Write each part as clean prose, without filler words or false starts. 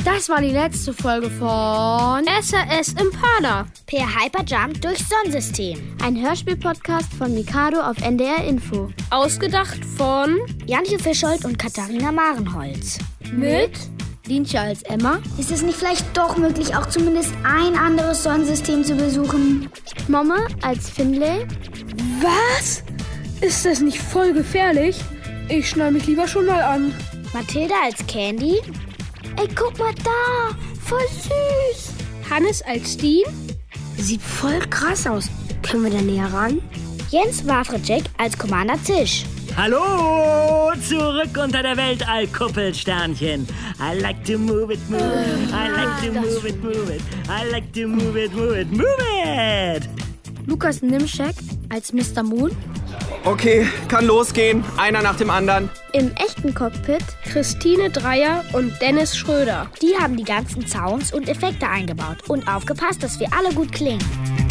Das war die letzte Folge von SRS Impada. Per Hyperjump durchs Sonnensystem. Ein Hörspiel-Podcast von Mikado auf NDR Info. Ausgedacht von Janke Fischold und Katharina Marenholz. Mit Lienche als Emma. Ist es nicht vielleicht doch möglich, auch zumindest ein anderes Sonnensystem zu besuchen? Momme als Finlay. Was? Ist das nicht voll gefährlich? Ich schnall mich lieber schon mal an. Mathilda als Candy. Ey, guck mal da. Voll süß. Hannes als Dean. Sieht voll krass aus. Können wir da näher ran? Jens Wawritschek als Commander Zisch. Hallo, zurück unter der Weltall-Kuppelsternchen. I like to move it, move it. I like to move it, move it. I like to move it, move it, move it. Lukas Nimschek als Mr. Moon. Okay, kann losgehen. Einer nach dem anderen. Im echten Cockpit Christine Dreier und Dennis Schröder. Die haben die ganzen Sounds und Effekte eingebaut und aufgepasst, dass wir alle gut klingen.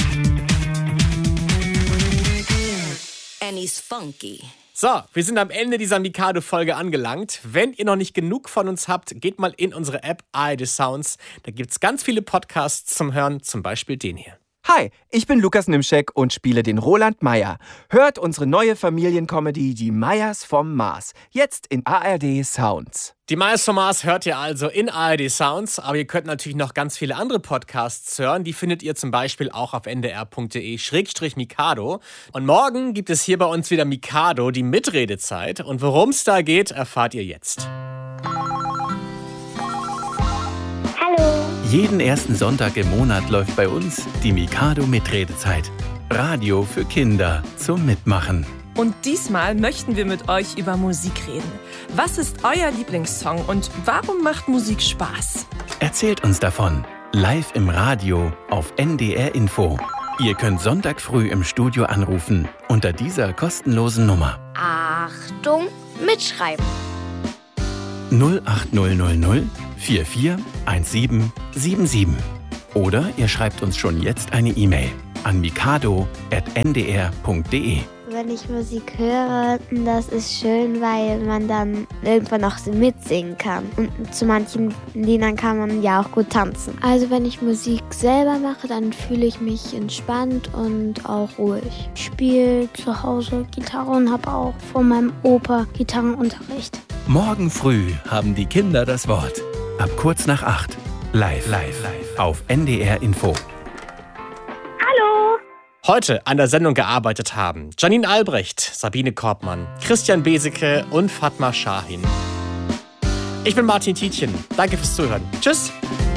Annie's Funky. So, wir sind am Ende dieser Mikado-Folge angelangt. Wenn ihr noch nicht genug von uns habt, geht mal in unsere App ARD Sounds. Da gibt's ganz viele Podcasts zum Hören, zum Beispiel den hier. Hi, ich bin Lukas Nimschek und spiele den Roland Meier. Hört unsere neue Familiencomedy Die Meyers vom Mars. Jetzt in ARD Sounds. Die Meyers vom Mars hört ihr also in ARD Sounds, aber ihr könnt natürlich noch ganz viele andere Podcasts hören. Die findet ihr zum Beispiel auch auf ndr.de/Mikado. Und morgen gibt es hier bei uns wieder Mikado, die Mitredezeit. Und worum es da geht, erfahrt ihr jetzt. Jeden ersten Sonntag im Monat läuft bei uns die Mikado Mitredezeit. Radio für Kinder zum Mitmachen. Und diesmal möchten wir mit euch über Musik reden. Was ist euer Lieblingssong und warum macht Musik Spaß? Erzählt uns davon. Live im Radio auf NDR Info. Ihr könnt Sonntag früh im Studio anrufen unter dieser kostenlosen Nummer. Achtung, mitschreiben. 08000 441777. Oder ihr schreibt uns schon jetzt eine E-Mail an mikado@ndr.de. Wenn ich Musik höre, das ist schön, weil man dann irgendwann auch so mitsingen kann. Und zu manchen Liedern kann man ja auch gut tanzen. Also wenn ich Musik selber mache, dann fühle ich mich entspannt und auch ruhig. Ich spiele zu Hause Gitarre und habe auch von meinem Opa Gitarrenunterricht. Morgen früh haben die Kinder das Wort. Ab kurz nach 8. Live auf NDR Info. Heute an der Sendung gearbeitet haben Janine Albrecht, Sabine Korbmann, Christian Beseke und Fatma Shahin. Ich bin Martin Tietjen. Danke fürs Zuhören. Tschüss.